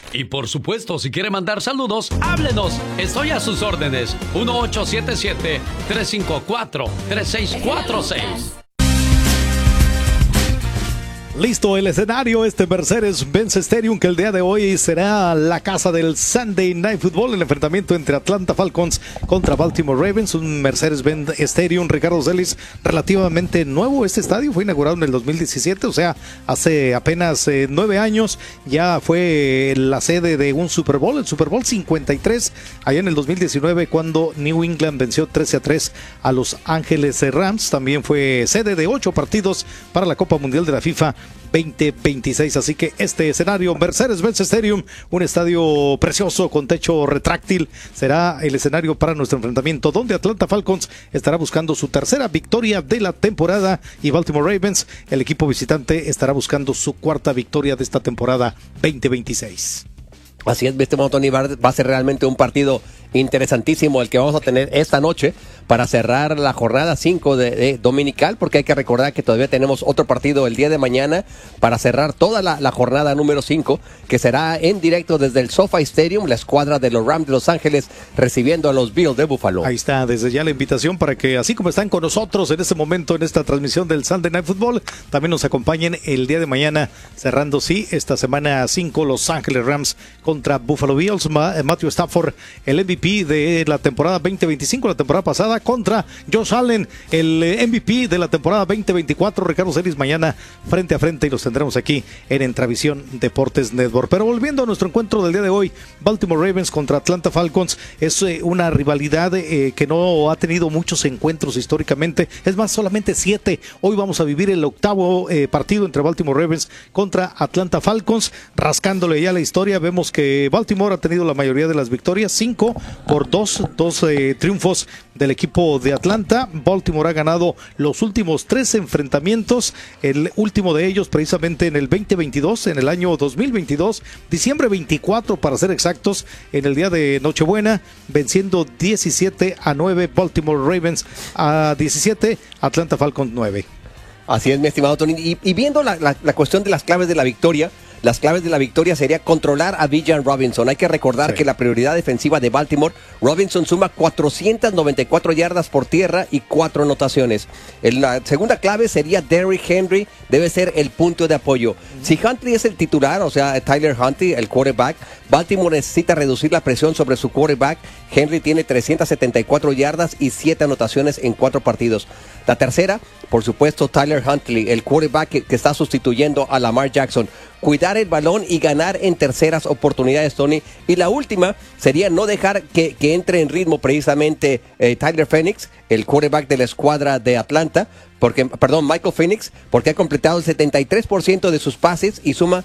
Y por supuesto, si quiere mandar saludos, háblenos. Estoy a sus órdenes. 1877-354-3646. Listo el escenario, Mercedes-Benz Stadium, que el día de hoy será la casa del Sunday Night Football, el enfrentamiento entre Atlanta Falcons contra Baltimore Ravens, un Mercedes-Benz Stadium, Ricardo Celis, relativamente nuevo. Este estadio fue inaugurado en el 2017, o sea, hace apenas 9 años, ya fue la sede de un Super Bowl, el Super Bowl 53, allá en el 2019, cuando New England venció 13-3 a Los Ángeles Rams. También fue sede de 8 partidos para la Copa Mundial de la FIFA 2026, así que este escenario, Mercedes-Benz Stadium, un estadio precioso con techo retráctil, será el escenario para nuestro enfrentamiento, donde Atlanta Falcons estará buscando su tercera victoria de la temporada y Baltimore Ravens, el equipo visitante, estará buscando su cuarta victoria de esta temporada 2026. Así es, mi estimado Tony, va a ser realmente un partido interesantísimo el que vamos a tener esta noche para cerrar la jornada 5 de dominical, porque hay que recordar que todavía tenemos otro partido el día de mañana para cerrar toda la jornada número 5, que será en directo desde el SoFi Stadium, la escuadra de los Rams de Los Ángeles recibiendo a los Bills de Buffalo. Ahí está, desde ya la invitación para que, así como están con nosotros en este momento en esta transmisión del Sunday Night Football, también nos acompañen el día de mañana, cerrando esta semana 5, Los Ángeles Rams contra Buffalo Bills. Matthew Stafford, el MVP de la temporada 2025, la temporada pasada, contra Josh Allen, el MVP de la temporada 2024. Ricardo Celis mañana frente a frente, y los tendremos aquí en Entravisión Deportes Network. Pero volviendo a nuestro encuentro del día de hoy, Baltimore Ravens contra Atlanta Falcons, es una rivalidad que no ha tenido muchos encuentros históricamente, es más, solamente 7. Hoy vamos a vivir el octavo partido entre Baltimore Ravens contra Atlanta Falcons. Rascándole ya la historia, vemos que Baltimore ha tenido la mayoría de las victorias, 5-2 triunfos del equipo de Atlanta. Baltimore ha ganado los últimos 3 enfrentamientos, el último de ellos precisamente en el 2022, en el año 2022, diciembre 24 para ser exactos, en el día de Nochebuena, venciendo 17-9 Baltimore Ravens a 17 Atlanta Falcons 9. Así es, mi estimado Tony, y viendo la cuestión de las claves de la victoria, las claves de la victoria sería controlar a Bijan Robinson. Hay que recordar que la prioridad defensiva de Baltimore, Robinson suma 494 yardas por tierra y 4 anotaciones. La segunda clave sería Derrick Henry, debe ser el punto de apoyo. Si Huntley es el titular, o sea, Tyler Huntley, el quarterback, Baltimore necesita reducir la presión sobre su quarterback. Henry tiene 374 yardas y 7 anotaciones en 4 partidos. La tercera, por supuesto, Tyler Huntley, el quarterback que está sustituyendo a Lamar Jackson. Cuidar el balón y ganar en terceras oportunidades, Tony. Y la última sería no dejar que entre en ritmo precisamente Tyler Phoenix, el quarterback de la escuadra de Atlanta, Michael Phoenix, porque ha completado el 73% de sus pases y suma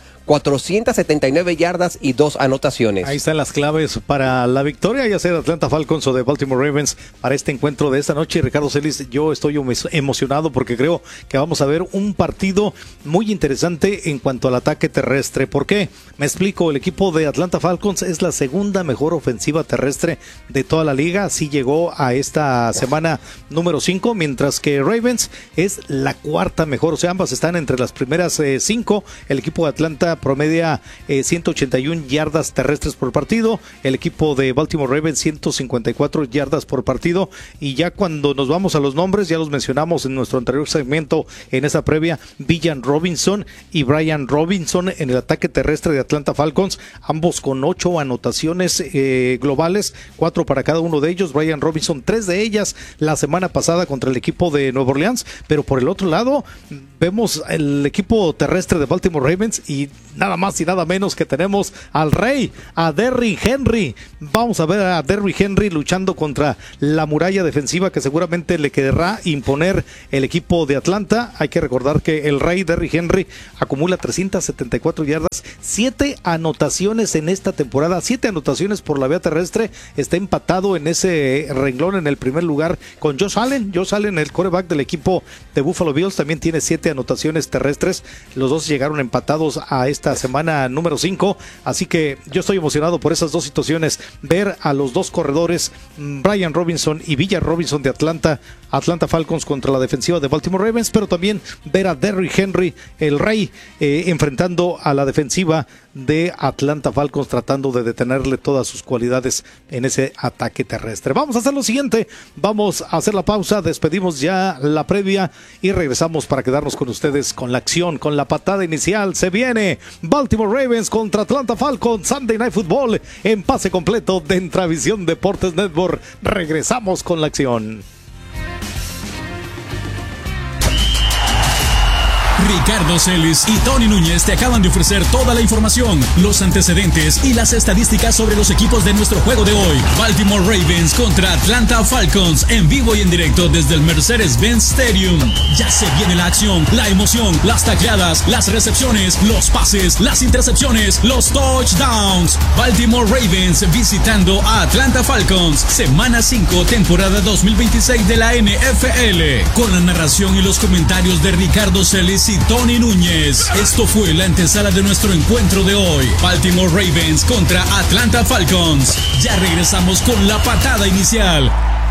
479 yardas y 2 anotaciones. Ahí están las claves para la victoria, ya sea de Atlanta Falcons o de Baltimore Ravens, para este encuentro de esta noche. Ricardo Celis, yo estoy emocionado porque creo que vamos a ver un partido muy interesante en cuanto al ataque terrestre. ¿Por qué? Me explico, el equipo de Atlanta Falcons es la segunda mejor ofensiva terrestre de toda la liga, así llegó a esta semana número 5, mientras que Ravens es la cuarta mejor, o sea, ambas están entre las primeras 5. El equipo de Atlanta promedia 181 yardas terrestres por partido, el equipo de Baltimore Ravens 154 yardas por partido. Y ya cuando nos vamos a los nombres, ya los mencionamos en nuestro anterior segmento, en esa previa, Bijan Robinson y Brian Robinson en el ataque terrestre de Atlanta Falcons, ambos con 8 anotaciones globales, 4 para cada uno de ellos. Brian Robinson 3 de ellas la semana pasada contra el equipo de Nueva Orleans. Pero por el otro lado, vemos el equipo terrestre de Baltimore Ravens y nada más y nada menos que tenemos al rey, a Derrick Henry. Vamos a ver a Derrick Henry luchando contra la muralla defensiva que seguramente le querrá imponer el equipo de Atlanta. Hay que recordar que el rey Derrick Henry acumula 374 yardas, 7 anotaciones en esta temporada, 7 anotaciones por la vía terrestre. Está empatado en ese renglón en el primer lugar con Josh Allen. Josh Allen, el quarterback del equipo de Buffalo Bills, también tiene 7 anotaciones terrestres. Los dos llegaron empatados a esta semana número 5, así que yo estoy emocionado por esas dos situaciones, ver a los dos corredores, Brian Robinson y Bijan Robinson de Atlanta, Atlanta Falcons contra la defensiva de Baltimore Ravens, pero también ver a Derrick Henry, el rey, enfrentando a la defensiva de Atlanta Falcons, tratando de detenerle todas sus cualidades en ese ataque terrestre. Vamos a hacer lo siguiente, vamos a hacer la pausa, despedimos ya la previa y regresamos para quedarnos con ustedes con la acción, con la patada inicial. Se viene Baltimore Ravens contra Atlanta Falcons, Sunday Night Football en pase completo de Intravisión Deportes Network. Regresamos con la acción. Ricardo Celis y Tony Núñez te acaban de ofrecer toda la información, los antecedentes y las estadísticas sobre los equipos de nuestro juego de hoy. Baltimore Ravens contra Atlanta Falcons, en vivo y en directo desde el Mercedes-Benz Stadium. Ya se viene la acción, la emoción, las tacleadas, las recepciones, los pases, las intercepciones, los touchdowns. Baltimore Ravens visitando a Atlanta Falcons, semana 5, temporada 2026 de la NFL, con la narración y los comentarios de Ricardo Celis y Tony Núñez. Esto fue la antesala de nuestro encuentro de hoy. Baltimore Ravens contra Atlanta Falcons. Ya regresamos con la patada inicial.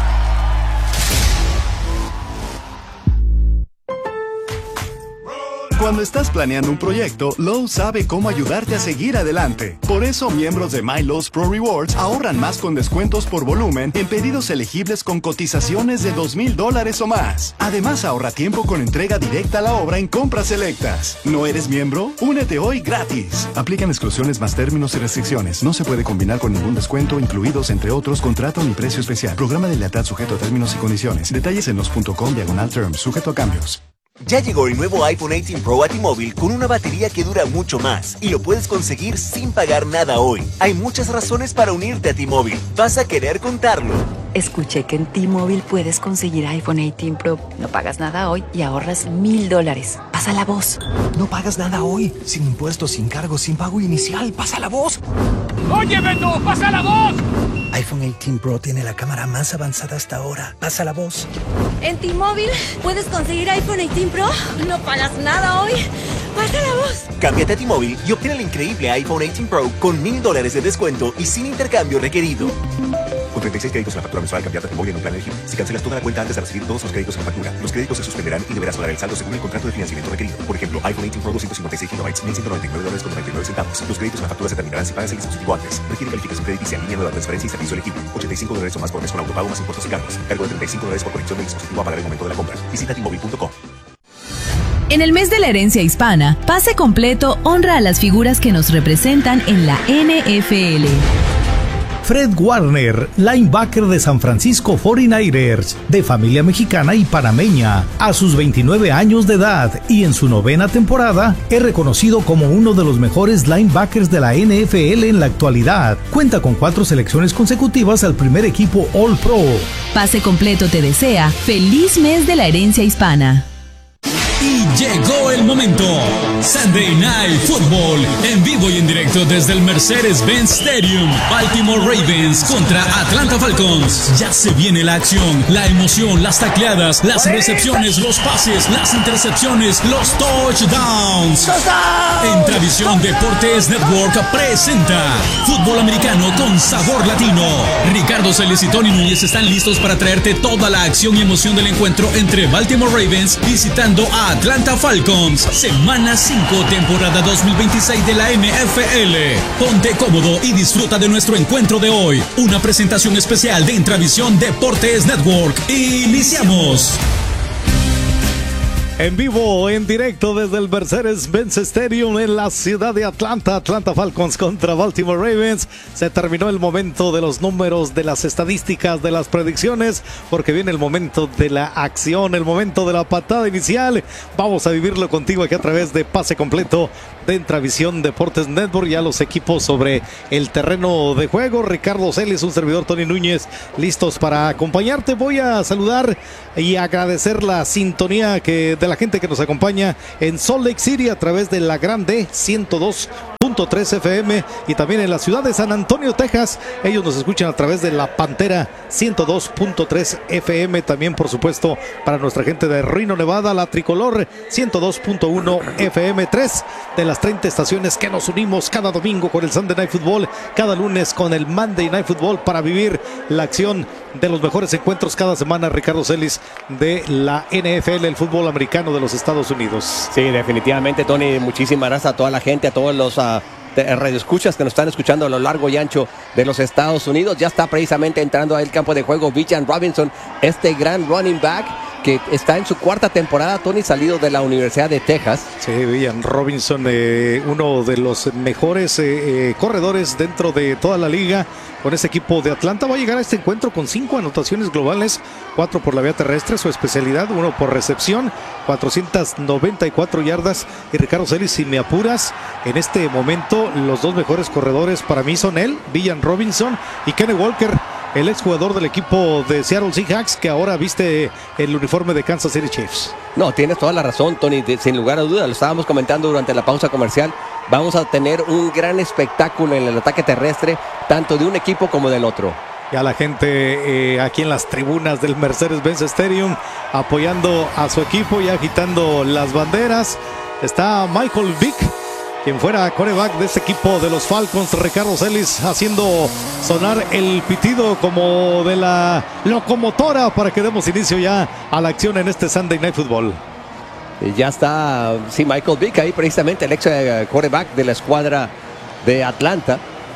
Cuando estás planeando un proyecto, Lowe's sabe cómo ayudarte a seguir adelante. Por eso, miembros de My Lowe's Pro Rewards ahorran más con descuentos por volumen en pedidos elegibles con cotizaciones de $2,000 o más. Además, ahorra tiempo con entrega directa a la obra en compras selectas. ¿No eres miembro? Únete hoy gratis. Aplican exclusiones más términos y restricciones. No se puede combinar con ningún descuento, incluidos, entre otros, contrato ni precio especial. Programa de lealtad sujeto a términos y condiciones. Detalles en los.com/terms, sujeto a cambios. Ya llegó el nuevo iPhone 18 Pro a T-Mobile con una batería que dura mucho más y lo puedes conseguir sin pagar nada hoy. Hay muchas razones para unirte a T-Mobile. Vas a querer contarlo. Escuché que en T-Mobile puedes conseguir iPhone 18 Pro. No pagas nada hoy y ahorras $1,000. Pasa la voz. No pagas nada hoy. Sin impuestos, sin cargos, sin pago inicial. Pasa la voz. ¡Oye, Beto! ¡Pasa la voz! iPhone 18 Pro tiene la cámara más avanzada hasta ahora. Pasa la voz. En T-Mobile puedes conseguir iPhone 18 Pro. No pagas nada hoy. Pasa la voz. Cámbiate a T-Mobile y obtén el increíble iPhone 18 Pro con $1,000 de descuento y sin intercambio requerido. Con 36 créditos en la factura mensual, cambiarte a T-Mobile en un plan elegible. Si cancelas toda la cuenta antes de recibir todos los créditos en la factura, los créditos se suspenderán y deberás pagar el saldo según el contrato de financiamiento requerido. Por ejemplo, iPhone 18 Pro 256 GB, $1,199.99. Los créditos en la factura se terminarán si pagas el dispositivo antes. Requiere calificación crediticia, línea nueva, transferencia y servicio elegible. $85 o más por mes con autopago más impuestos y cargos. Cargo de $35 por conexión del dispositivo a pagar el momento de la compra. Visita T-Mobile.com. En el mes de la herencia hispana, Pase Completo honra a las figuras que nos representan en la NFL. Fred Warner, linebacker de San Francisco 49ers, de familia mexicana y panameña, a sus 29 años de edad y en su 9ª temporada, es reconocido como uno de los mejores linebackers de la NFL en la actualidad. Cuenta con 4 selecciones consecutivas al primer equipo All Pro. Pase Completo te desea feliz mes de la herencia hispana. Y llegó el momento. Sunday Night Football, en vivo y en directo desde el Mercedes-Benz Stadium. Baltimore Ravens contra Atlanta Falcons. Ya se viene la acción, la emoción, las tacleadas, las recepciones, los pases, las intercepciones, los touchdowns. En Tradición Deportes Network presenta Fútbol Americano con Sabor Latino. Ricardo Celis y Tony Núñez están listos para traerte toda la acción y emoción del encuentro entre Baltimore Ravens visitando a Atlanta Falcons, semana 5, temporada 2026 de la NFL. Ponte cómodo y disfruta de nuestro encuentro de hoy. Una presentación especial de Intravisión Deportes Network. ¡Iniciamos! En vivo, en directo desde el Mercedes-Benz Stadium en la ciudad de Atlanta. Atlanta Falcons contra Baltimore Ravens. Se terminó el momento de los números, de las estadísticas, de las predicciones, porque viene el momento de la acción, el momento de la patada inicial. Vamos a vivirlo contigo aquí a través de Pase Completo de Intravisión Deportes Network. Ya los equipos sobre el terreno de juego. Ricardo Celis, un servidor Tony Núñez, listos para acompañarte. Voy a saludar y agradecer la sintonía de la gente que nos acompaña en Salt Lake City a través de la Grande 102. 102.3 FM y también en la ciudad de San Antonio, Texas. Ellos nos escuchan a través de La Pantera 102.3 FM. También, por supuesto, para nuestra gente de Reno, Nevada, La Tricolor 102.1 FM. 3 de las 30 estaciones que nos unimos cada domingo con el Sunday Night Football, cada lunes con el Monday Night Football, para vivir la acción de los mejores encuentros cada semana. Ricardo Celis, de la NFL, el fútbol americano de los Estados Unidos. Sí, definitivamente, Tony. Muchísimas gracias a toda la gente, a todos los radioescuchas que nos están escuchando a lo largo y ancho de los Estados Unidos. Ya está precisamente entrando al campo de juego Bijan Robinson, este gran running back que está en su cuarta temporada, Tony, salido de la Universidad de Texas. Sí, Bijan Robinson, uno de los mejores corredores dentro de toda la liga con ese equipo de Atlanta. Va a llegar a este encuentro con 5 anotaciones globales, 4 por la vía terrestre, su especialidad, 1 por recepción, 494 yardas. Y Ricardo Celis, si me apuras, en este momento los dos mejores corredores para mí son él, Bijan Robinson, y Kenny Walker, el exjugador del equipo de Seattle Seahawks, que ahora viste el uniforme de Kansas City Chiefs. No, tienes toda la razón, Tony, sin lugar a dudas. Lo estábamos comentando durante la pausa comercial. Vamos a tener un gran espectáculo en el ataque terrestre, tanto de un equipo como del otro. Ya la gente aquí en las tribunas del Mercedes-Benz Stadium apoyando a su equipo y agitando las banderas. Está Michael Vick, quien fuera quarterback de este equipo de los Falcons, Ricardo Celis, haciendo sonar el pitido como de la locomotora para que demos inicio ya a la acción en este Sunday Night Football. Y ya está, sí, Michael Vick ahí, precisamente el ex quarterback de la escuadra de Atlanta,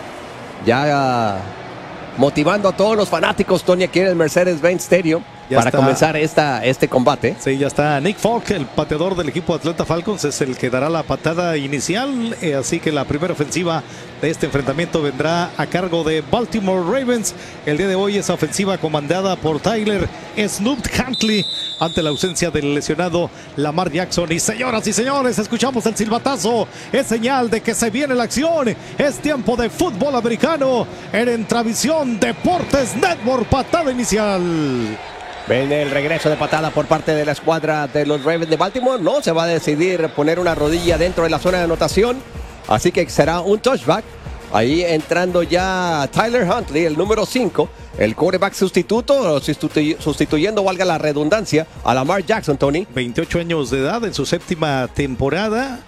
ya motivando a todos los fanáticos, Tony, aquí en el Mercedes-Benz Stadium. Ya para comenzar este combate. Sí, ya está Nick Folk, el pateador del equipo Atlanta Falcons, es el que dará la patada inicial. Así que la primera ofensiva de este enfrentamiento vendrá a cargo de Baltimore Ravens. El día de hoy esa ofensiva comandada por Tyler Snoop Huntley, ante la ausencia del lesionado Lamar Jackson. Y señoras y señores, escuchamos el silbatazo. Es señal de que se viene la acción. Es tiempo de fútbol americano en Entravisión Deportes Network. Patada inicial. Ven el regreso de patada por parte de la escuadra de los Ravens de Baltimore. No se va a decidir poner una rodilla dentro de la zona de anotación. Así que será un touchback. Ahí entrando ya Tyler Huntley, el número 5. El quarterback sustituto, sustituyendo, valga la redundancia, a Lamar Jackson, Tony. 28 años de edad, en su séptima temporada.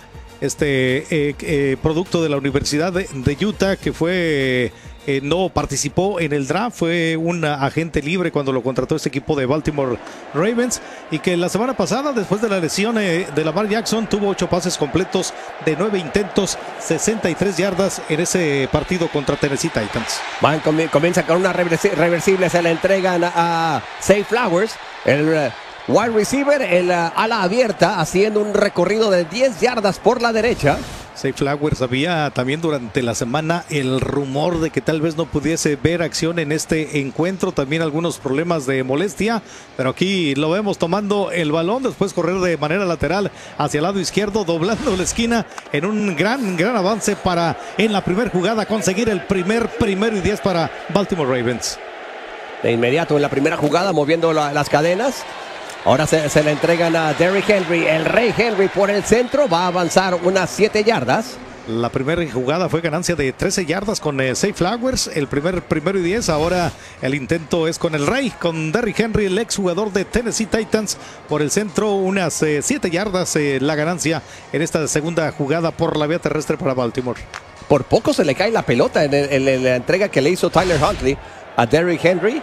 Producto de la Universidad de Utah, que fue... no participó en el draft, fue un agente libre cuando lo contrató este equipo de Baltimore Ravens, y que la semana pasada, después de la lesión de Lamar Jackson, tuvo 8 pases completos de 9 intentos, 63 yardas en ese partido contra Tennessee Titans. Comienza con una reversible, se la entregan a Zay Flowers, el wide receiver, el ala abierta, haciendo un recorrido de 10 yardas por la derecha. Zay Flowers, había también durante la semana el rumor de que tal vez no pudiese ver acción en este encuentro, también algunos problemas de molestia, pero aquí lo vemos tomando el balón, después correr de manera lateral hacia el lado izquierdo, doblando la esquina en un gran avance para, en la primera jugada, conseguir el primero y 10 para Baltimore Ravens. De inmediato en la primera jugada, moviendo las cadenas. Ahora se le entregan a Derrick Henry, el Rey Henry por el centro, va a avanzar unas 7 yardas. La primera jugada fue ganancia de 13 yardas con Zay Flowers, el primero y 10, ahora el intento es con el Rey, con Derrick Henry, el exjugador de Tennessee Titans, por el centro, unas 7 yardas la ganancia en esta segunda jugada por la vía terrestre para Baltimore. Por poco se le cae la pelota en la entrega que le hizo Tyler Huntley a Derrick Henry.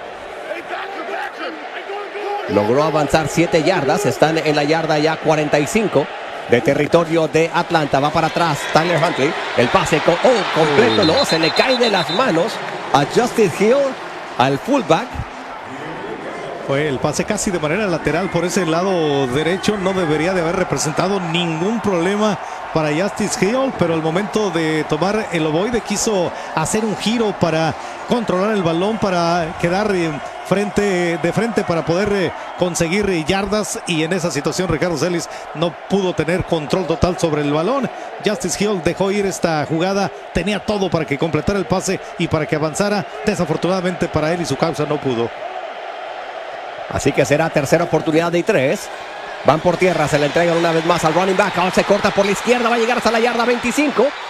Logró avanzar 7 yardas, están en la yarda ya 45 de territorio de Atlanta. Va para atrás Tyler Huntley, el pase completo, no, se le cae de las manos a Justice Hill, al fullback. Fue el pase casi de manera lateral por ese lado derecho, no debería de haber representado ningún problema para Justice Hill, pero al momento de tomar el ovoide quiso hacer un giro para controlar el balón, para quedar de frente para poder conseguir yardas, y en esa situación Ricardo Celis no pudo tener control total sobre el balón. Justice Hill dejó ir esta jugada, tenía todo para que completara el pase y para que avanzara, desafortunadamente para él y su causa no pudo. Así que será tercera oportunidad de 3. Van por tierra, se le entregan una vez más al running back. Ahora se corta por la izquierda, va a llegar hasta la yarda 25.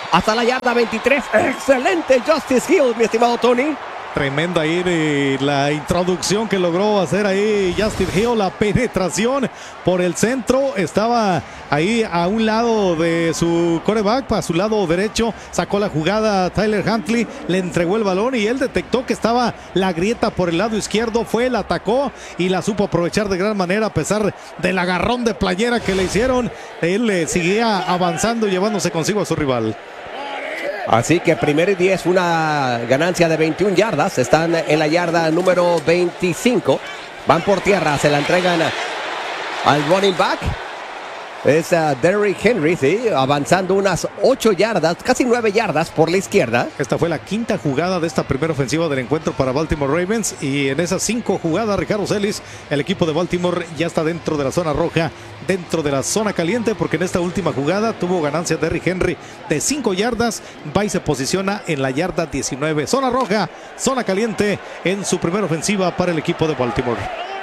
hasta la yarda 23. Excelente Justice Hill, mi estimado Tony. Tremenda ahí la introducción que logró hacer ahí Justin Hill, la penetración por el centro, estaba ahí a un lado de su quarterback, a su lado derecho, sacó la jugada Tyler Huntley, le entregó el balón y él detectó que estaba la grieta por el lado izquierdo, fue, la atacó y la supo aprovechar de gran manera a pesar del agarrón de playera que le hicieron, él seguía avanzando y llevándose consigo a su rival. Así que 1 y 10, una ganancia de 21 yardas. Están en la yarda número 25. Van por tierra, se la entregan al running back. Es Derrick Henry, sí, avanzando unas 8 yardas, casi 9 yardas por la izquierda. Esta fue la quinta jugada de esta primera ofensiva del encuentro para Baltimore Ravens. Y en esas 5 jugadas, Ricardo Celis, el equipo de Baltimore ya está dentro de la zona roja, dentro de la zona caliente, porque en esta última jugada tuvo ganancia Derrick Henry de 5 yardas. Va y se posiciona en la yarda 19. Zona roja, zona caliente en su primera ofensiva para el equipo de Baltimore.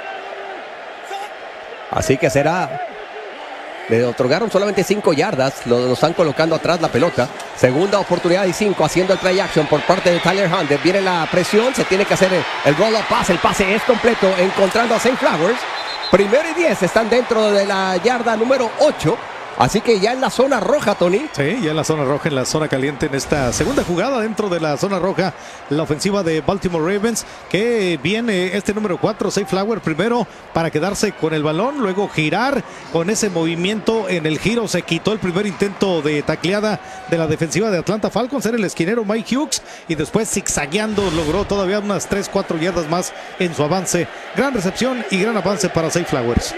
Así que será... Le otorgaron solamente 5 yardas, lo están colocando atrás la pelota. Segunda oportunidad y 5, haciendo el play action por parte de Tyler Hunter. Viene la presión, se tiene que hacer el roll-up pass, el pase es completo, encontrando a Zay Flowers. 1 y 10, están dentro de la yarda número 8. Así que ya en la zona roja, Tony. Sí, ya en la zona roja, en la zona caliente, en esta segunda jugada dentro de la zona roja, la ofensiva de Baltimore Ravens, que viene este número 4, Zay Flowers, primero para quedarse con el balón, luego girar con ese movimiento en el giro, se quitó el primer intento de tacleada de la defensiva de Atlanta Falcons, era el esquinero Mike Hughes, y después zigzagueando logró todavía unas 3-4 yardas más en su avance. Gran recepción y gran avance para Zay Flowers.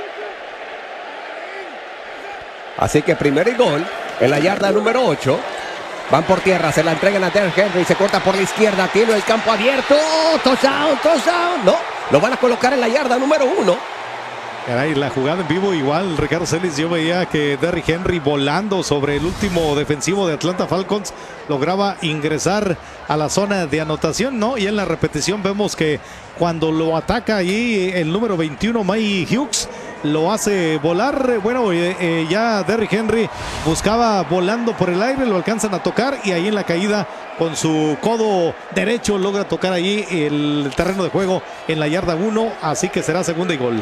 Así que 1 y gol en la yarda número 8. Van por tierra, se la entregan a Derrick Henry, se corta por la izquierda, tiene el campo abierto. Touchdown, touchdown. No, lo van a colocar en la yarda número 1. Caray, la jugada en vivo igual, Ricardo Celis, yo veía que Derrick Henry volando sobre el último defensivo de Atlanta Falcons lograba ingresar a la zona de anotación, ¿no? Y en la repetición vemos que cuando lo ataca allí el número 21, Mike Hughes, lo hace volar. Bueno, ya Derrick Henry buscaba volando por el aire, lo alcanzan a tocar y ahí en la caída con su codo derecho logra tocar allí el terreno de juego en la yarda 1, así que será segunda y gol.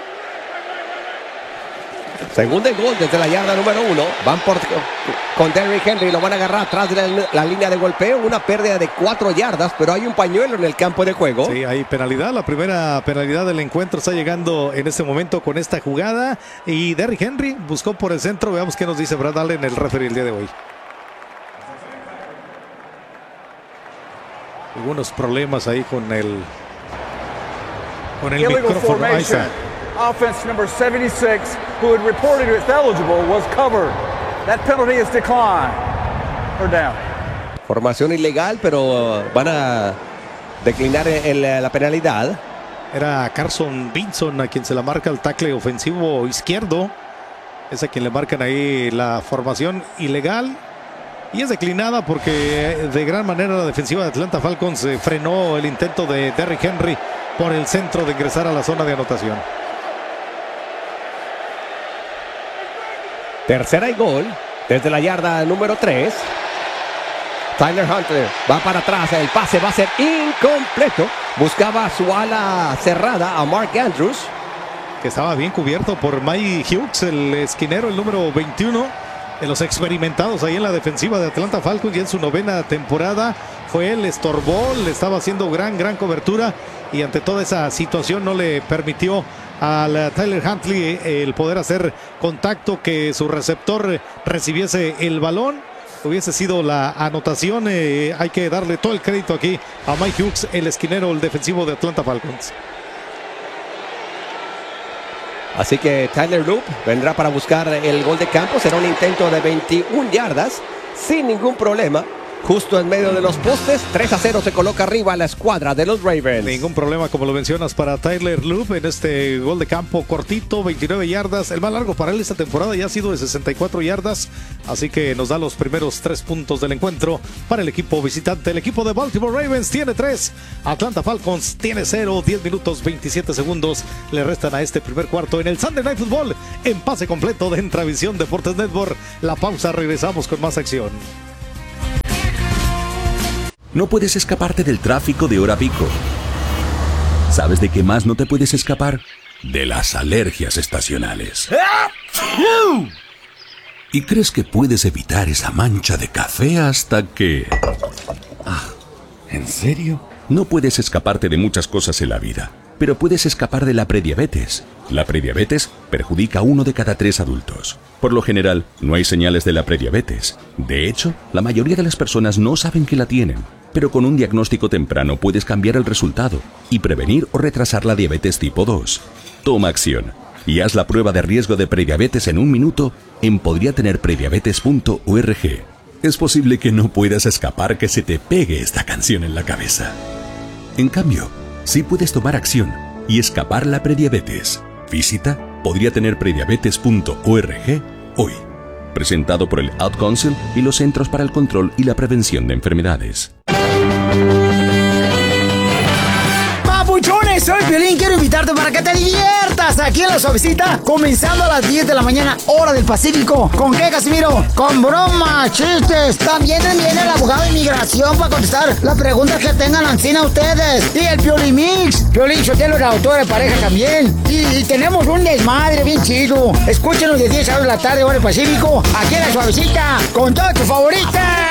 Segunda y gol desde la yarda número 1. Van con Derrick Henry, lo van a agarrar atrás de la línea de golpeo. Una pérdida de 4 yardas, pero hay un pañuelo en el campo de juego. Sí, hay penalidad. La primera penalidad del encuentro está llegando en este momento con esta jugada. Y Derrick Henry buscó por el centro. Veamos qué nos dice Brad Allen, el referee el día de hoy. Algunos problemas ahí con el micrófono. Ahí está. Offense number 76, who had reported as eligible, was covered. That penalty is declined. Or down. Formación ilegal, pero van a declinar la penalidad. Era Carson Vinson a quien se la marca el tackle ofensivo izquierdo. Es a quien le marcan ahí la formación ilegal. Y es declinada porque de gran manera la defensiva de Atlanta Falcons frenó el intento de Derrick Henry por el centro de ingresar a la zona de anotación. Tercera y gol desde la yarda número 3. Tyler Hunter va para atrás, el pase va a ser incompleto. Buscaba su ala cerrada a Mark Andrews, que estaba bien cubierto por Mike Hughes, el esquinero, el número 21 de los experimentados ahí en la defensiva de Atlanta Falcons, y en su 9ª temporada fue él, estorbó, le estaba haciendo gran cobertura, y ante toda esa situación no le permitió al Tyler Huntley el poder hacer contacto, que su receptor recibiese el balón. Hubiese sido la anotación. Hay que darle todo el crédito aquí a Mike Hughes, el esquinero, el defensivo de Atlanta Falcons. Así que Tyler Loop vendrá para buscar el gol de campo. Será un intento de 21 yardas sin ningún problema. Justo en medio de los postes, 3-0 se coloca arriba la escuadra de los Ravens. Ningún problema, como lo mencionas, para Tyler Loop en este gol de campo cortito, 29 yardas. El más largo para él esta temporada ya ha sido de 64 yardas. Así que nos da los primeros 3 puntos del encuentro para el equipo visitante. El equipo de Baltimore Ravens tiene 3, Atlanta Falcons tiene 0. 10 minutos 27 segundos le restan a este primer cuarto en el Sunday Night Football en pase completo de Entravisión Deportes Network. La pausa, regresamos con más acción. No puedes escaparte del tráfico de hora pico. ¿Sabes de qué más no te puedes escapar? De las alergias estacionales. Y crees que puedes evitar esa mancha de café hasta que... ¿En serio? No puedes escaparte de muchas cosas en la vida, pero puedes escapar de la prediabetes. La prediabetes perjudica a 1 de cada 3 adultos. Por lo general, no hay señales de la prediabetes. De hecho, la mayoría de las personas no saben que la tienen. Pero con un diagnóstico temprano puedes cambiar el resultado y prevenir o retrasar la diabetes tipo 2. Toma acción y haz la prueba de riesgo de prediabetes en 1 minuto en podriatenerprediabetes.org. Es posible que no puedas escapar que se te pegue esta canción en la cabeza. En cambio, sí puedes tomar acción y escapar la prediabetes. Visita podriatenerprediabetes.org hoy. Presentado por el Ad Council y los Centros para el Control y la Prevención de Enfermedades. Papuchones, soy Piolín, quiero invitarte para que te diviertas aquí en La Suavecita, comenzando a las 10 de la mañana, hora del Pacífico. ¿Con qué, Casimiro? Con bromas, chistes. También viene el abogado de inmigración para contestar las preguntas que tengan ancina ustedes. Y el Piolín Mix. Piolín Sotelo, la autora de pareja también. Y tenemos un desmadre bien chido. Escúchenos de 10 a 2 de la tarde, hora del Pacífico, aquí en La Suavecita, con todas tus favoritas.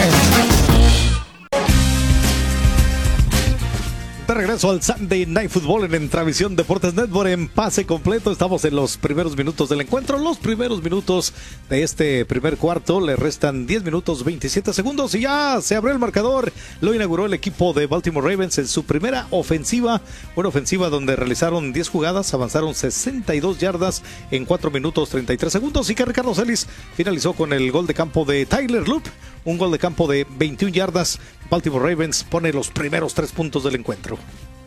De regreso al Sunday Night Football en Transmisión Deportes Network en pase completo. Estamos en los primeros minutos del encuentro. Los primeros minutos de este primer cuarto. Le restan 10 minutos 27 segundos y ya se abrió el marcador. Lo inauguró el equipo de Baltimore Ravens en su primera ofensiva. Una ofensiva donde realizaron 10 jugadas, avanzaron 62 yardas en 4 minutos 33 segundos. Y que Ricardo Celis finalizó con el gol de campo de Tyler Loop. Un gol de campo de 21 yardas. Baltimore Ravens pone los primeros 3 puntos del encuentro.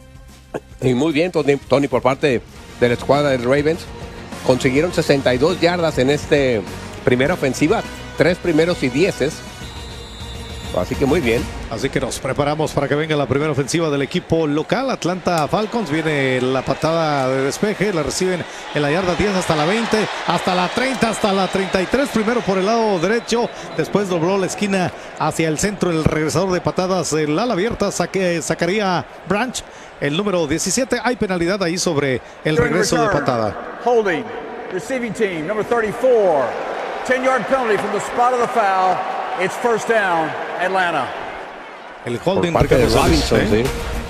Y muy bien, Tony, por parte de la escuadra de Ravens. Consiguieron 62 yardas en esta primera ofensiva. 3 primeros y 10. Así que muy bien. Así que nos preparamos para que venga la primera ofensiva del equipo local. Atlanta Falcons, viene la patada de despeje, la reciben en la yarda 10 hasta la 20, hasta la 30, hasta la 33. Primero por el lado derecho, después dobló la esquina hacia el centro. El regresador de patadas, el ala abierta, sacaría Branch, el número 17. Hay penalidad ahí sobre el regreso de patada. Holding, receiving team, number 34. 10-yard penalty from the spot of the foul. It's first down, Atlanta. El holding, por parte de Robinson, ¿sí?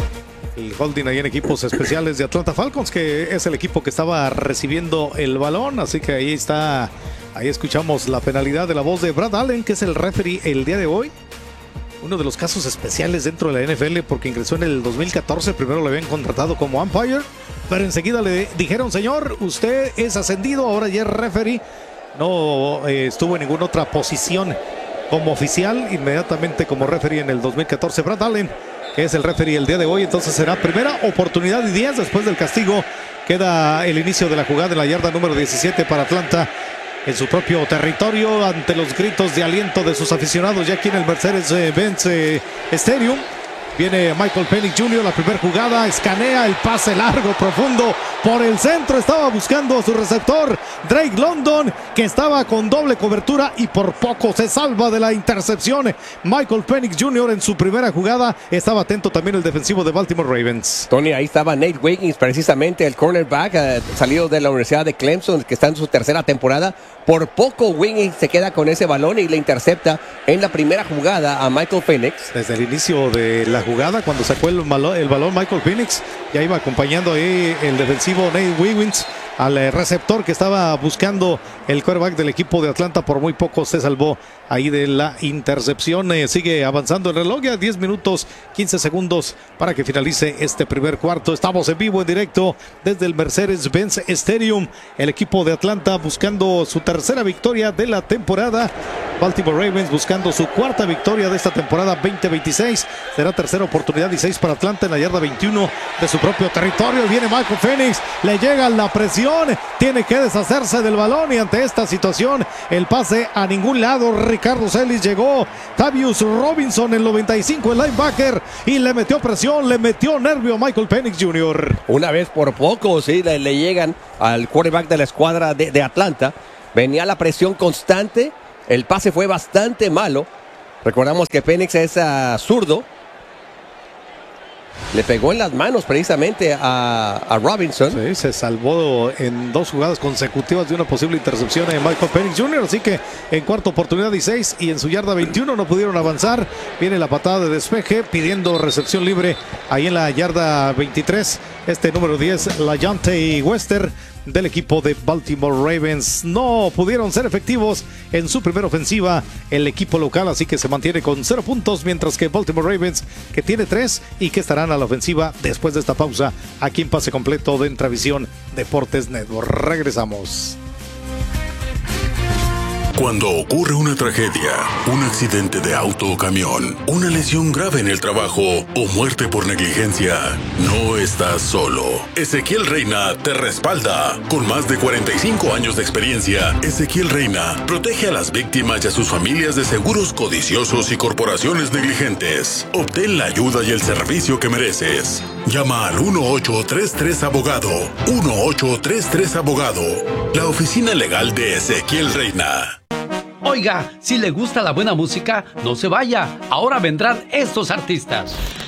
El holding ahí en equipos especiales de Atlanta Falcons, que es el equipo que estaba recibiendo el balón. Así que ahí está, ahí escuchamos la penalidad de la voz de Brad Allen, que es el referee el día de hoy. Uno de los casos especiales dentro de la NFL, porque ingresó en el 2014. Primero lo habían contratado como umpire, pero enseguida le dijeron: señor, usted es ascendido, ahora ya es referee. No estuvo en ninguna otra posición como oficial, inmediatamente como referee en el 2014. Brad Allen, que es el referee el día de hoy. Entonces será primera oportunidad y 10 después del castigo. Queda el inicio de la jugada en la yarda número 17 para Atlanta, en su propio territorio, ante los gritos de aliento de sus aficionados ya aquí en el Mercedes-Benz Stadium. Viene Michael Penix Jr., la primera jugada, escanea el pase largo, profundo, por el centro, estaba buscando a su receptor, Drake London, que estaba con doble cobertura y por poco se salva de la intercepción. Michael Penix Jr. en su primera jugada, estaba atento también el defensivo de Baltimore Ravens. Tony, ahí estaba Nate Wiggins, precisamente el cornerback, salido de la Universidad de Clemson, que está en su tercera temporada. Por poco Wiggins se queda con ese balón y le intercepta en la primera jugada a Michael Penix. Desde el inicio de la jugada, cuando sacó el balón Michael Penix, ya iba acompañando ahí el defensivo Nate Wiggins al receptor que estaba buscando el quarterback del equipo de Atlanta. Por muy poco se salvó ahí de la intercepción. Sigue avanzando el reloj, ya 10 minutos 15 segundos para que finalice este primer cuarto. Estamos en vivo, en directo desde el Mercedes-Benz Stadium. El equipo de Atlanta buscando su tercera victoria de la temporada. Baltimore Ravens buscando su cuarta victoria de esta temporada 2026. Será tercera oportunidad y 6 para Atlanta en la yarda 21 de su propio territorio. Viene Michael Penix, le llega la presión, tiene que deshacerse del balón y ante esta situación el pase a ningún lado. Ricardo Celis, llegó Tavius Robinson, el 95, el linebacker, y le metió presión, le metió nervio a Michael Penix Jr. Una vez por poco, sí, le llegan al quarterback de la escuadra de Atlanta. Venía la presión constante, el pase fue bastante malo Recordamos que Penix es zurdo. Le pegó en las manos precisamente a Robinson. Sí, se salvó en 2 jugadas consecutivas de una posible intercepción de Michael Penix Jr. Así que en cuarta oportunidad 16 y en su yarda 21 no pudieron avanzar. Viene la patada de despeje pidiendo recepción libre ahí en la yarda 23. Número 10, LaJohntay Wester del equipo de Baltimore Ravens. No pudieron ser efectivos en su primera ofensiva el equipo local, así que se mantiene con 0 puntos, mientras que Baltimore Ravens, que tiene 3 y que estarán a la ofensiva después de esta pausa aquí en Pase Completo de Intravisión Deportes Network. Regresamos. Cuando ocurre una tragedia, un accidente de auto o camión, una lesión grave en el trabajo o muerte por negligencia, no estás solo. Ezequiel Reina te respalda. Con más de 45 años de experiencia, Ezequiel Reina protege a las víctimas y a sus familias de seguros codiciosos y corporaciones negligentes. Obtén la ayuda y el servicio que mereces. Llama al 1833-ABOGADO. 1833-ABOGADO. La oficina legal de Ezequiel Reina. Oiga, si le gusta la buena música, no se vaya. Ahora vendrán estos artistas.